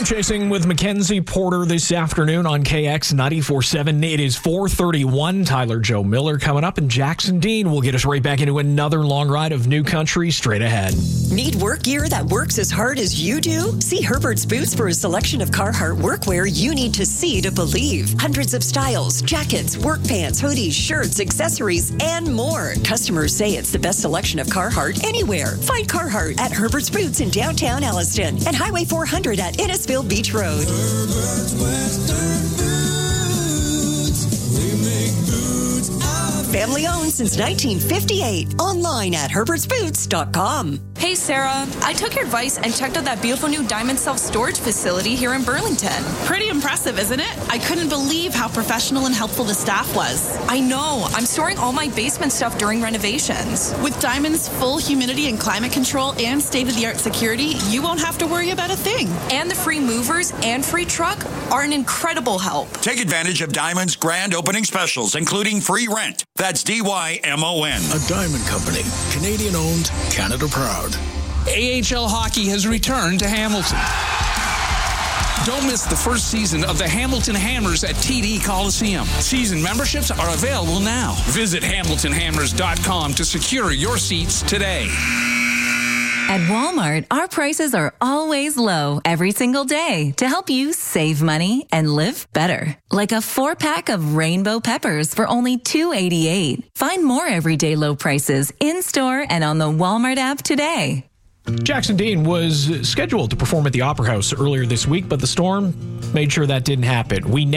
Storm chasing with Mackenzie Porter this afternoon on KX 94.7. It is 4:31. Tyler Joe Miller coming up, and Jackson Dean will get us right back into another long ride of new country straight ahead. Need work gear that works as hard as you do? See Herbert's Boots for a selection of Carhartt workwear you need to see to believe. Hundreds of styles, jackets, work pants, hoodies, shirts, accessories, and more. Customers say it's the best selection of Carhartt anywhere. Find Carhartt at Herbert's Boots in downtown Alliston and Highway 400 at Innisfil Beach Road. Herbert's Western Boots. We make boots out. Family owned since 1958. Online at herbertsboots.com. Hey, Sarah. I took your advice and checked out that beautiful new Diamond self-storage facility here in Burlington. Pretty impressive, isn't it? I couldn't believe how professional and helpful the staff was. I know. I'm storing all my basement stuff during renovations. With Diamond's full humidity and climate control and state-of-the-art security, you won't have to worry about a thing. And the free movers and free truck are an incredible help. Take advantage of Diamond's grand opening specials, including free rent. That's DYMON. A Diamond Company. Canadian owned, Canada proud. AHL hockey has returned to Hamilton. Don't miss the first season of the Hamilton Hammers at TD Coliseum. Season memberships are available now. Visit HamiltonHammers.com to secure your seats today. At Walmart, our prices are always low every single day to help you save money and live better. Like a 4-pack of rainbow peppers for only $2.88. Find more everyday low prices in-store and on the Walmart app today. Jackson Dean was scheduled to perform at the Opera House earlier this week, but the storm made sure that didn't happen. We